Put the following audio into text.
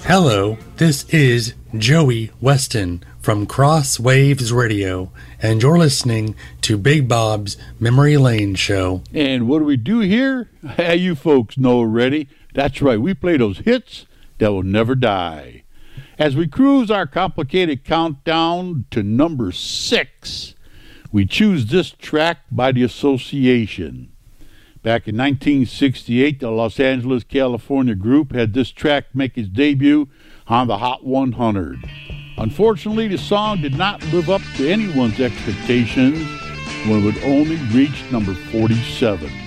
Hello, this is Joey Weston from Cross Waves Radio, and you're listening to Big Bob's Memory Lane Show. And what do we do here? Hey, you folks know already. That's right, we play those hits that will never die. As we cruise our complicated countdown to number 6, we choose this track by The Association. Back in 1968, the Los Angeles, California group had this track make its debut on the Hot 100. Unfortunately, the song did not live up to anyone's expectations when it would only reach number 47.